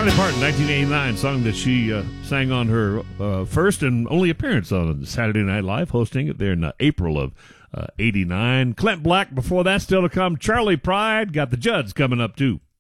Dolly Parton, 1989, song that she sang on her first and only appearance on Saturday Night Live, hosting it there in April of 89. Clint Black before that, still to come. Charlie Pride, got the Judds coming up too.